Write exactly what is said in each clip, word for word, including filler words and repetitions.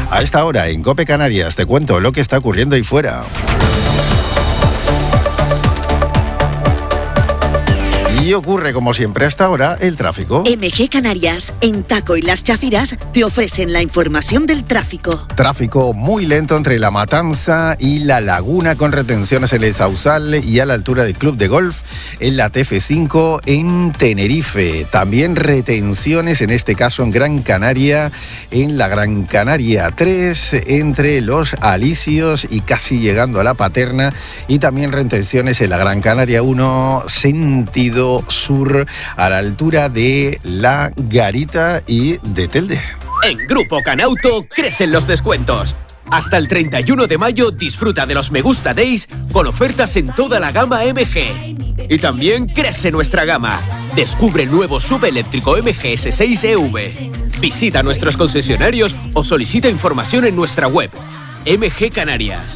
A esta hora, en COPE Canarias, te cuento lo que está ocurriendo ahí fuera. Y ocurre, como siempre hasta ahora, el tráfico. M G Canarias, en Taco y Las Chafiras, te ofrecen la información del tráfico. Tráfico muy lento entre La Matanza y La Laguna, con retenciones en el Sausal y a la altura del Club de Golf, en la T F cinco en Tenerife. También retenciones, en este caso en Gran Canaria, en la Gran Canaria tres, entre Los Alisios y casi llegando a La Paterna. Y también retenciones en la Gran Canaria uno, sentido sur, a la altura de La Garita y de Telde. En Grupo Canauto crecen los descuentos. Hasta el treinta y uno de mayo disfruta de los Me Gusta Days con ofertas en toda la gama M G. Y también crece nuestra gama. Descubre el nuevo S U V eléctrico M G S seis E V. Visita nuestros concesionarios o solicita información en nuestra web. M G Canarias.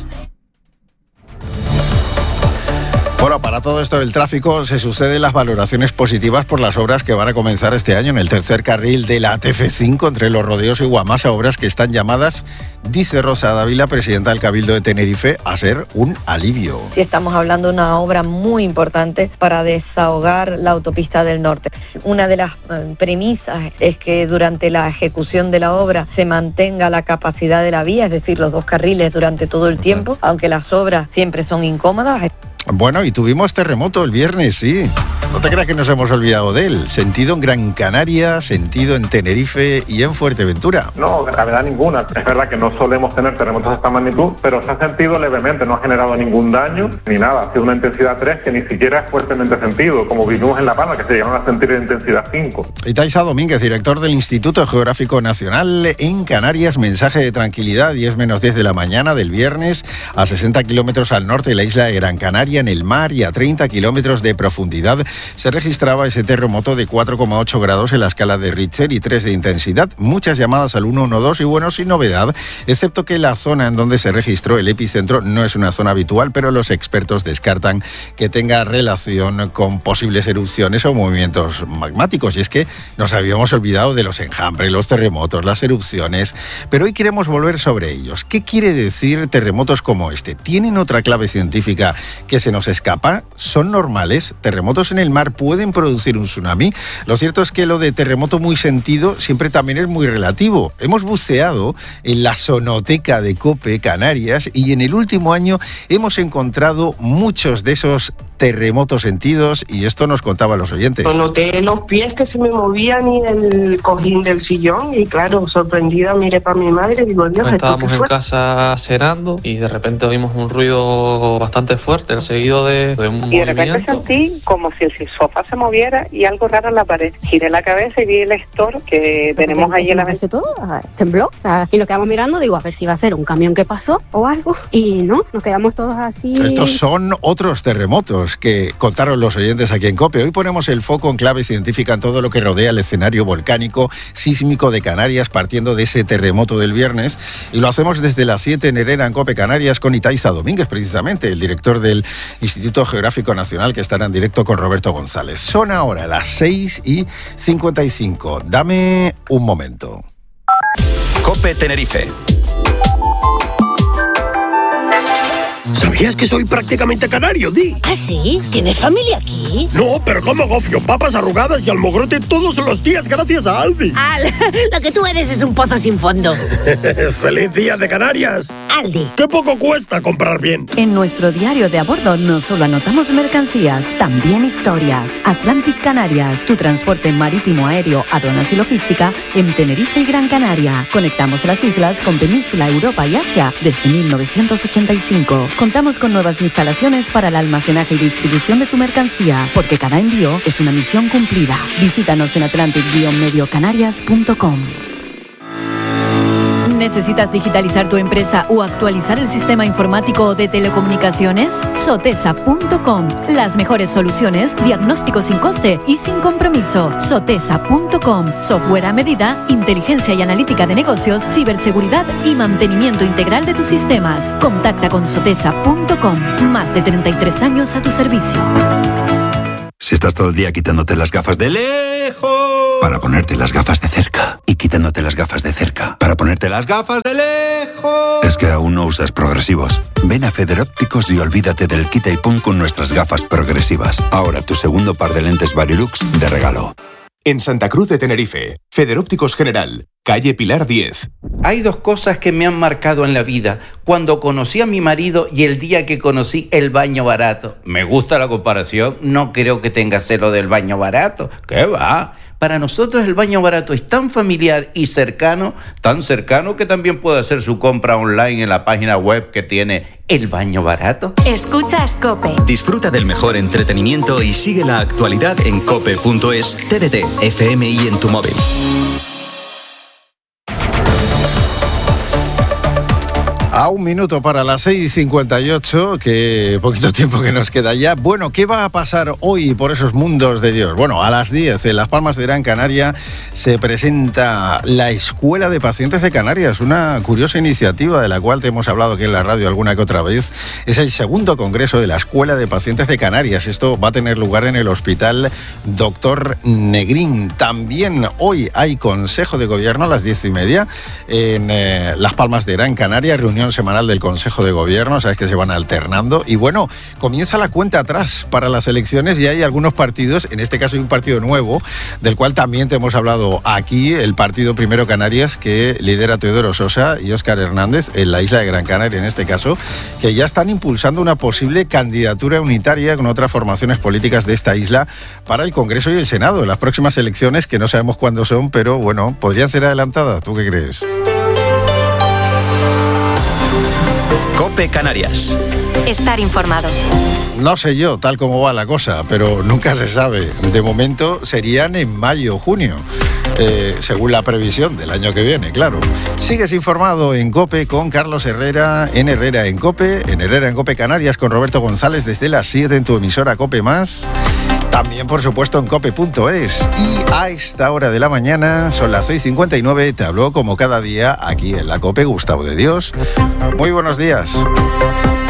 Bueno, para todo esto del tráfico se suceden las valoraciones positivas por las obras que van a comenzar este año en el tercer carril de la T F cinco entre Los Rodeos y Guamasa, obras que están llamadas, dice Rosa Dávila, presidenta del Cabildo de Tenerife, a ser un alivio. Sí, estamos hablando de una obra muy importante para desahogar la autopista del norte. Una de las premisas es que durante la ejecución de la obra se mantenga la capacidad de la vía, es decir, los dos carriles durante todo el tiempo, aunque las obras siempre son incómodas. Bueno, y tuvimos terremoto el viernes, sí. No te creas que nos hemos olvidado de él. Sentido en Gran Canaria, sentido en Tenerife y en Fuerteventura. No, gravedad ninguna. Es verdad que no solemos tener terremotos de esta magnitud, pero se ha sentido levemente, no ha generado ningún daño ni nada. Ha sido una intensidad tres que ni siquiera es fuertemente sentido, como vivimos en La Palma, que se llegaron a sentir de intensidad cinco. Y Taisa Domínguez, director del Instituto Geográfico Nacional en Canarias, mensaje de tranquilidad, diez menos diez de la mañana del viernes, a sesenta kilómetros al norte de la isla de Gran Canaria, en el mar, y a treinta kilómetros de profundidad, se registraba ese terremoto de cuatro coma ocho grados en la escala de Richter y tres de intensidad. Muchas llamadas al uno uno dos y bueno, sin novedad, excepto que la zona en donde se registró el epicentro no es una zona habitual, pero los expertos descartan que tenga relación con posibles erupciones o movimientos magmáticos. Y es que nos habíamos olvidado de los enjambres, los terremotos, las erupciones, pero hoy queremos volver sobre ellos. ¿Qué quiere decir terremotos como este? ¿Tienen otra clave científica que se nos escapa? ¿Son normales? ¿Terremotos en el mar pueden producir un tsunami? Lo cierto es que lo de terremoto muy sentido siempre también es muy relativo. Hemos buceado en la sonoteca de COPE Canarias y en el último año hemos encontrado muchos de esos terremotos sentidos, y esto nos contaban los oyentes. Noté los pies que se me movían y el cojín del sillón, y claro, sorprendida miré para mi madre y digo, Dios, estábamos en casa cenando y de repente oímos un ruido bastante fuerte, seguido de, de un y de movimiento. repente sentí como si el sofá se moviera y algo raro en la pared. Giré la cabeza y vi el store que tenemos ahí en la mesa. Todo tembló, o sea, y lo quedamos mirando, digo, a ver si va a ser un camión que pasó o algo, y no, nos quedamos todos así. Estos son otros terremotos que contaron los oyentes aquí en COPE. Hoy ponemos el foco en clave científica en todo lo que rodea el escenario volcánico sísmico de Canarias, partiendo de ese terremoto del viernes, y lo hacemos desde las siete en Herrera, en COPE Canarias, con Itaiza Domínguez, precisamente, el director del Instituto Geográfico Nacional, que estará en directo con Roberto González. Son ahora las seis y cincuenta y cinco. Dame un momento. COPE Tenerife. ¿Sabías que soy prácticamente canario, Di? ¿Ah, sí? ¿Tienes familia aquí? No, pero como gofio, papas arrugadas y almogrote todos los días gracias a Aldi. Al, lo que tú eres es un pozo sin fondo. ¡Feliz día de Canarias! Aldi. ¡Qué poco cuesta comprar bien! En nuestro diario de a bordo no solo anotamos mercancías, también historias. Atlantic Canarias, tu transporte marítimo, aéreo, aduanas y logística en Tenerife y Gran Canaria. Conectamos las islas con Península, Europa y Asia desde mil novecientos ochenta y cinco. Contamos con nuevas instalaciones para el almacenaje y distribución de tu mercancía, porque cada envío es una misión cumplida. Visítanos en atlantic medio canarias punto com. ¿Necesitas digitalizar tu empresa o actualizar el sistema informático de telecomunicaciones? Sotesa punto com. Las mejores soluciones, diagnóstico sin coste y sin compromiso. Sotesa punto com. Software a medida, inteligencia y analítica de negocios, ciberseguridad y mantenimiento integral de tus sistemas. Contacta con Sotesa punto com. Más de treinta y tres años a tu servicio. Si estás todo el día quitándote las gafas de lejos para ponerte las gafas de cerca, y quitándote las gafas de cerca para ponerte las gafas de lejos, lejos. Es que aún no usas progresivos. Ven a Federópticos y olvídate del quita y pon con nuestras gafas progresivas. Ahora tu segundo par de lentes Varilux de regalo. En Santa Cruz de Tenerife, Federópticos General, calle Pilar diez. Hay dos cosas que me han marcado en la vida. Cuando conocí a mi marido y el día que conocí el baño barato. Me gusta la comparación, no creo que tenga celo del baño barato. ¿Qué va? Para nosotros el baño barato es tan familiar y cercano, tan cercano que también puede hacer su compra online en la página web que tiene El Baño Barato. Escucha COPE. Disfruta del mejor entretenimiento y sigue la actualidad en cope punto es, T D T, F M I en tu móvil. A un minuto para las seis y cincuenta y ocho, que poquito tiempo que nos queda ya. Bueno, ¿qué va a pasar hoy por esos mundos de Dios? Bueno, a las diez en Las Palmas de Gran Canaria se presenta la Escuela de Pacientes de Canarias, una curiosa iniciativa de la cual te hemos hablado aquí en la radio alguna que otra vez. Es el segundo congreso de la Escuela de Pacientes de Canarias. Esto va a tener lugar en el Hospital Doctor Negrín. También hoy hay Consejo de Gobierno a las diez y media en eh, Las Palmas de Gran Canaria, reunión semanal del Consejo de Gobierno, sabes que se van alternando y bueno, comienza la cuenta atrás para las elecciones y hay algunos partidos, en este caso hay un partido nuevo, del cual también te hemos hablado aquí, el Partido Primero Canarias, que lidera Teodoro Sosa y Óscar Hernández, en la isla de Gran Canaria en este caso, que ya están impulsando una posible candidatura unitaria con otras formaciones políticas de esta isla para el Congreso y el Senado en las próximas elecciones, que no sabemos cuándo son, pero bueno, podrían ser adelantadas. ¿Tú qué crees? COPE Canarias. Estar informado. No sé yo tal como va la cosa, pero nunca se sabe. De momento serían en mayo o junio, eh, según la previsión del año que viene, claro. Sigues informado en COPE con Carlos Herrera, en Herrera en COPE, en Herrera en COPE Canarias con Roberto González desde las siete en tu emisora COPE Más. También, por supuesto, en cope punto es. Y a esta hora de la mañana, son las seis y cincuenta y nueve, te habló como cada día aquí en la COPE Gustavo de Dios. Muy buenos días.